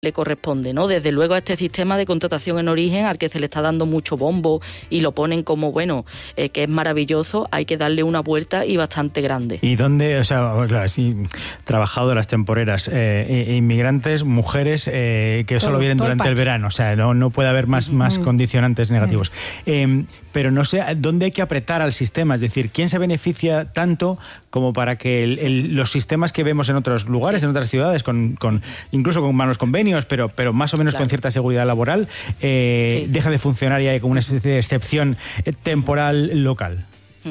le corresponde, ¿no? Desde luego a este sistema de contratación en origen al que se le está dando mucho bombo y lo ponen como, bueno, que es maravilloso, hay que darle una vuelta y bastante grande. ¿Y dónde, o sea, claro, sí, trabajadoras temporeras, inmigrantes, mujeres que solo vienen durante el verano, o sea, no puede haber más condicionantes negativos. Pero no sé dónde hay que apretar al sistema, es decir, ¿quién se beneficia tanto como para que los sistemas que vemos en otros lugares, en otras ciudades, incluso con malos convenios, pero más o menos con cierta seguridad laboral, deja de funcionar y hay como una especie de excepción temporal local?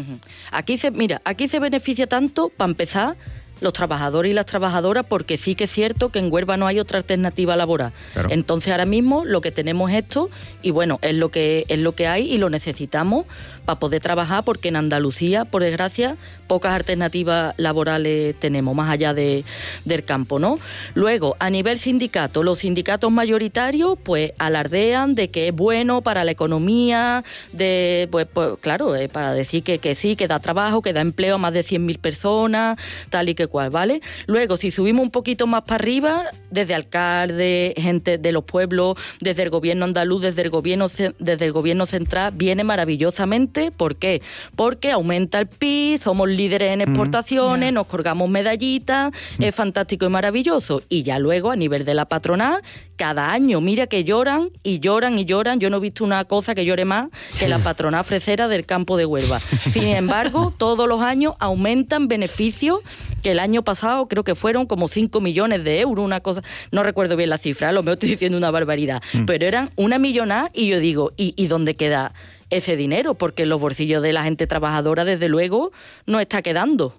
Aquí se beneficia tanto, para empezar, los trabajadores y las trabajadoras, porque sí que es cierto que en Huelva no hay otra alternativa laboral. Claro. Entonces ahora mismo lo que tenemos es esto, y bueno, es lo que hay y lo necesitamos para poder trabajar, porque en Andalucía, por desgracia, pocas alternativas laborales tenemos, más allá del campo, ¿no? Luego, a nivel sindicato, los sindicatos mayoritarios pues alardean de que es bueno para la economía, pues claro, para decir que sí, que da trabajo, que da empleo a más de 100.000 personas, tal y que cual, ¿vale? Luego, si subimos un poquito más para arriba, desde alcalde, gente de los pueblos, desde el gobierno andaluz, desde el gobierno central, viene maravillosamente. ¿Por qué? Porque aumenta el PIB, somos líderes en exportaciones, nos colgamos medallitas, es fantástico y maravilloso. Y ya luego, a nivel de la patronal, cada año, mira que lloran y lloran y lloran. Yo no he visto una cosa que llore más que la patronal fresera del campo de Huelva. Sin embargo, todos los años aumentan beneficios, que el año pasado creo que fueron como 5 millones de euros, una cosa, no recuerdo bien la cifra, lo me estoy diciendo una barbaridad, pero eran una millonada, y yo digo, ¿y dónde queda ese dinero? Porque en los bolsillos de la gente trabajadora, desde luego, no está quedando.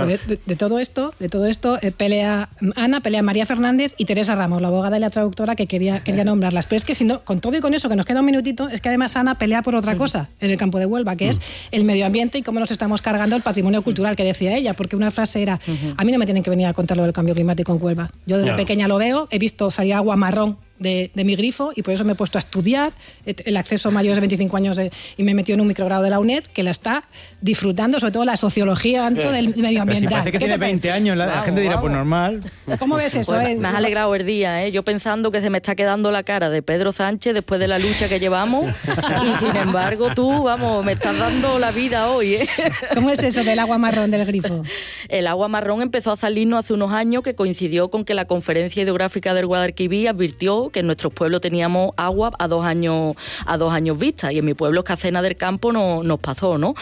De todo esto pelea Ana, pelea María Fernández y Teresa Ramos, la abogada y la traductora, que quería nombrarlas. Pero es que si no, con todo y con eso, que nos queda un minutito, es que además Ana pelea por otra cosa en el campo de Huelva, que es el medio ambiente y cómo nos estamos cargando el patrimonio cultural, que decía ella, porque una frase era, a mí no me tienen que venir a contar lo del cambio climático en Huelva. Yo desde pequeña lo veo, he visto salir agua marrón de mi grifo, y por eso me he puesto a estudiar el acceso a mayores de 25 años y me he metido en un microgrado de la UNED, que la está disfrutando, sobre todo la sociología del medio ambiente. Si parece que tiene 20 años, la gente dirá, pues normal. ¿Cómo ves eso? Pues me has alegrado el día, yo pensando que se me está quedando la cara de Pedro Sánchez después de la lucha que llevamos, y sin embargo tú, me estás dando la vida hoy, ¿Cómo es eso del agua marrón del grifo? El agua marrón empezó a salirnos hace unos años, que coincidió con que la Conferencia Hidrográfica del Guadalquivir advirtió que en nuestros pueblos teníamos agua a 2 años vista, y en mi pueblo, Escacena del Campo, nos pasó, ¿no?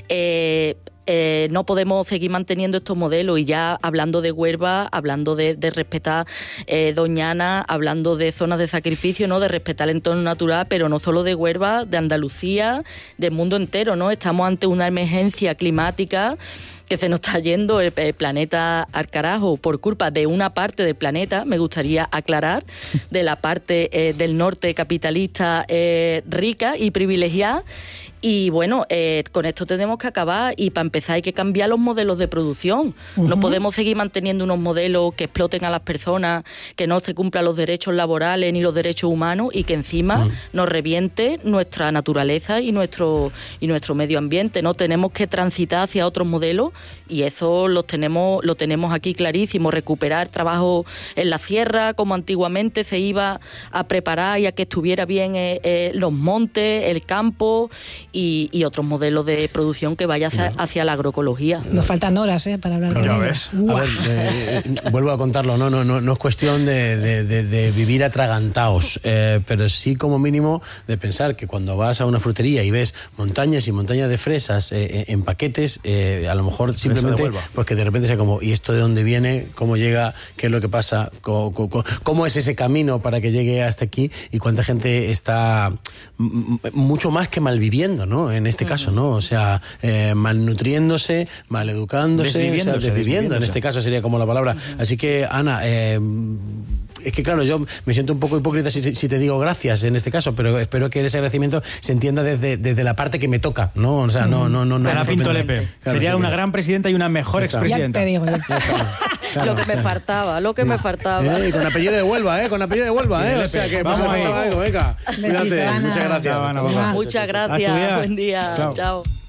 No podemos seguir manteniendo estos modelos, y ya hablando de Huelva, hablando de respetar Doñana, hablando de zonas de sacrificio, ¿no? De respetar el entorno natural, pero no solo de Huelva, de Andalucía, del mundo entero, ¿no? Estamos ante una emergencia climática que se nos está yendo el planeta al carajo por culpa de una parte del planeta, me gustaría aclarar, de la parte del norte capitalista rica y privilegiada. Y bueno, con esto tenemos que acabar, y para empezar hay que cambiar los modelos de producción. No podemos seguir manteniendo unos modelos que exploten a las personas, que no se cumplan los derechos laborales ni los derechos humanos, y que encima nos reviente nuestra naturaleza y nuestro medio ambiente. No tenemos que transitar hacia otros modelos, y eso lo tenemos aquí clarísimo. Recuperar trabajo en la sierra, como antiguamente se iba a preparar y a que estuviera bien los montes, el campo, y otros modelos de producción que vaya hacia la agroecología. Nos faltan horas para hablar de ello. A ver, vuelvo a contarlo, no es cuestión de vivir atragantaos, pero sí como mínimo de pensar que cuando vas a una frutería y ves montañas y montañas de fresas en paquetes, a lo mejor simplemente pues que de repente sea como, ¿y esto de dónde viene? ¿Cómo llega? ¿Qué es lo que pasa? ¿Cómo es ese camino para que llegue hasta aquí? Y cuánta gente está mucho más que malviviendo, ¿no? En este caso, ¿no? O sea, malnutriéndose, maleducándose, desviviendo, en este caso sería como la palabra. Así que, Ana, es que claro, yo me siento un poco hipócrita si te digo gracias en este caso, pero espero que ese agradecimiento se entienda desde la parte que me toca, ¿no? O sea, no. Ana Pinto Lepe. Claro, sería una gran presidenta y una mejor expresidenta. Ya te digo. Claro, lo que me faltaba. Con apellido de Huelva, con apellido de Huelva, O sea, que vamos algo, venga. Besito, cuídate. Ana. Muchas gracias. Muchas gracias. Buen día. Chao.